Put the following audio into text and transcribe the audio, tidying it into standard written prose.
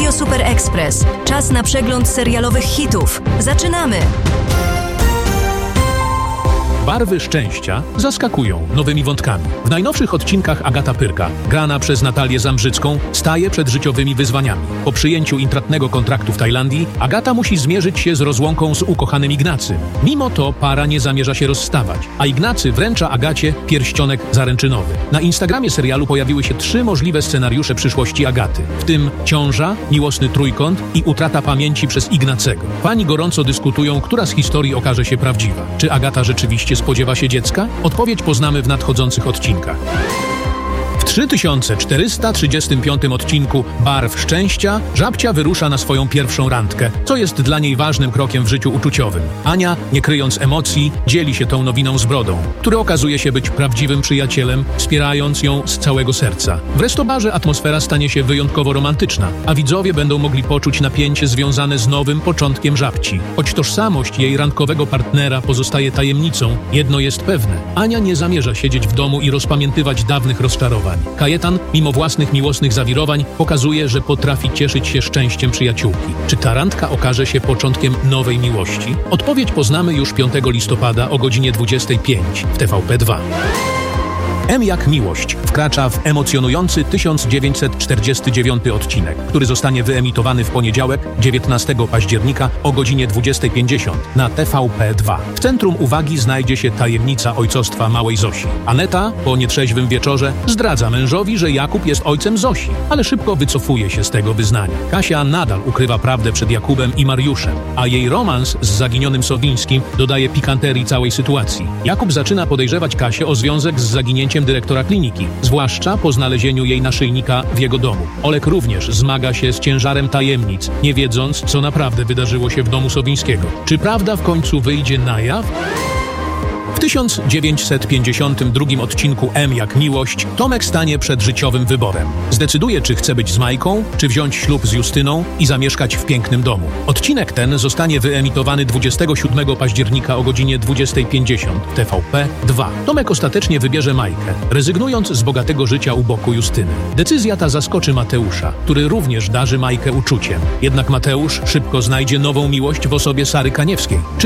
Radio Super Express. Czas na przegląd serialowych hitów. Zaczynamy! Barwy szczęścia zaskakują nowymi wątkami. W najnowszych odcinkach Agata Pyrka, grana przez Natalię Zambrzycką, staje przed życiowymi wyzwaniami. Po przyjęciu intratnego kontraktu w Tajlandii, Agata musi zmierzyć się z rozłąką z ukochanym Ignacym. Mimo to para nie zamierza się rozstawać, a Ignacy wręcza Agacie pierścionek zaręczynowy. Na Instagramie serialu pojawiły się 3 możliwe scenariusze przyszłości Agaty, w tym ciąża, miłosny trójkąt i utrata pamięci przez Ignacego. Fani gorąco dyskutują, która z historii okaże się prawdziwa. Czy Agata rzeczywiście spodziewa się dziecka? Odpowiedź poznamy w nadchodzących odcinkach. W 3435 odcinku Barw Szczęścia Żabcia wyrusza na swoją pierwszą randkę, co jest dla niej ważnym krokiem w życiu uczuciowym. Ania, nie kryjąc emocji, dzieli się tą nowiną z Brodą, który okazuje się być prawdziwym przyjacielem, wspierając ją z całego serca. W restobarze atmosfera stanie się wyjątkowo romantyczna, a widzowie będą mogli poczuć napięcie związane z nowym początkiem Żabci. Choć tożsamość jej randkowego partnera pozostaje tajemnicą, jedno jest pewne: Ania nie zamierza siedzieć w domu i rozpamiętywać dawnych rozczarowań. Kajetan, mimo własnych miłosnych zawirowań, pokazuje, że potrafi cieszyć się szczęściem przyjaciółki. Czy ta randka okaże się początkiem nowej miłości? Odpowiedź poznamy już 5 listopada o godzinie 25 w TVP2. M jak miłość wkracza w emocjonujący 1949 odcinek, który zostanie wyemitowany w poniedziałek, 19 października o godzinie 20:50 na TVP2. W centrum uwagi znajdzie się tajemnica ojcostwa małej Zosi. Aneta po nietrzeźwym wieczorze zdradza mężowi, że Jakub jest ojcem Zosi, ale szybko wycofuje się z tego wyznania. Kasia nadal ukrywa prawdę przed Jakubem i Mariuszem, a jej romans z zaginionym Sowińskim dodaje pikanterii całej sytuacji. Jakub zaczyna podejrzewać Kasię o związek z zaginięciem dyrektora kliniki, zwłaszcza po znalezieniu jej naszyjnika w jego domu. Olek również zmaga się z ciężarem tajemnic, nie wiedząc, co naprawdę wydarzyło się w domu Sowińskiego. Czy prawda w końcu wyjdzie na jaw? W 1952 odcinku M jak miłość Tomek stanie przed życiowym wyborem. Zdecyduje, czy chce być z Majką, czy wziąć ślub z Justyną i zamieszkać w pięknym domu. Odcinek ten zostanie wyemitowany 27 października o godzinie 20:50 w TVP2. Tomek ostatecznie wybierze Majkę, rezygnując z bogatego życia u boku Justyny. Decyzja ta zaskoczy Mateusza, który również darzy Majkę uczuciem. Jednak Mateusz szybko znajdzie nową miłość w osobie Sary Kaniewskiej.